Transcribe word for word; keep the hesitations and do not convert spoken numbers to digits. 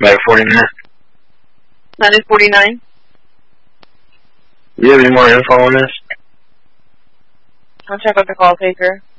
Like forty-nine. nine forty-nine. Do you have any more info on this? I'll check with the call taker.